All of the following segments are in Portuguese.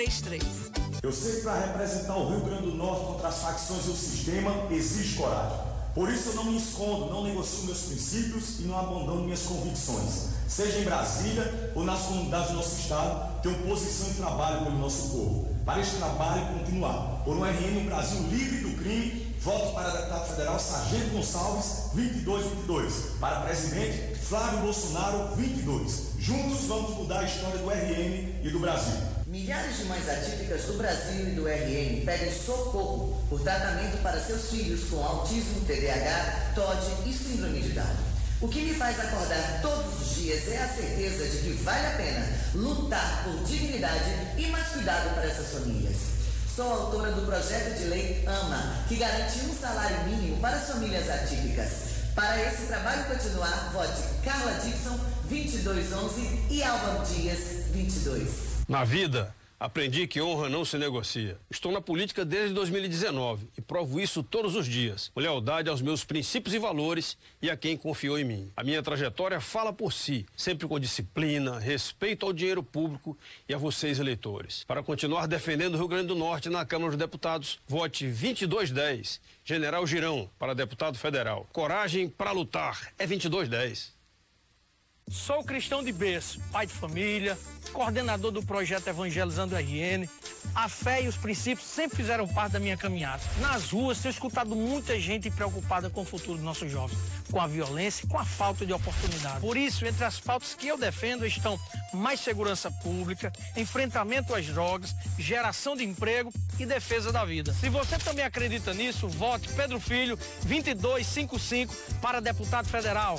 33. Eu sei que para representar o Rio Grande do Norte contra as facções do sistema exige coragem. Por isso eu não me escondo, não negocio meus princípios e não abandono minhas convicções. Seja em Brasília ou nas comunidades do nosso estado, tenho posição e trabalho pelo nosso povo. Para este trabalho continuar, por um RN, um Brasil livre do crime, voto para deputado federal Sargento Gonçalves, 2222. Para presidente, Flávio Bolsonaro, 22. Juntos vamos mudar a história do RN e do Brasil. Milhares de mães atípicas do Brasil e do RN pedem socorro por tratamento para seus filhos com autismo, TDAH, TOD e síndrome de Down. O que me faz acordar todos os dias é a certeza de que vale a pena lutar por dignidade e mais cuidado para essas famílias. Sou autora do projeto de lei AMA, que garante um salário mínimo para as famílias atípicas. Para esse trabalho continuar, vote Carla Dixon, 2211 e Álvaro Dias, 22. Na vida, aprendi que honra não se negocia. Estou na política desde 2019 e provo isso todos os dias, com lealdade aos meus princípios e valores e a quem confiou em mim. A minha trajetória fala por si, sempre com disciplina, respeito ao dinheiro público e a vocês, eleitores. Para continuar defendendo o Rio Grande do Norte na Câmara dos Deputados, vote 2210, General Girão, para deputado federal. Coragem para lutar, é 2210. Sou cristão de berço, pai de família, coordenador do projeto Evangelizando RN. A fé e os princípios sempre fizeram parte da minha caminhada. Nas ruas, tenho escutado muita gente preocupada com o futuro dos nossos jovens, com a violência e com a falta de oportunidade. Por isso, entre as pautas que eu defendo estão mais segurança pública, enfrentamento às drogas, geração de emprego e defesa da vida. Se você também acredita nisso, vote Pedro Filho, 2255, para deputado federal.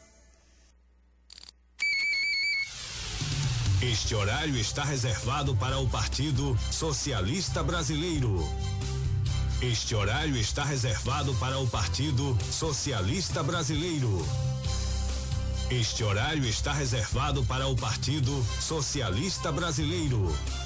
Este horário está reservado para o Partido Socialista Brasileiro. Este horário está reservado para o Partido Socialista Brasileiro. Este horário está reservado para o Partido Socialista Brasileiro.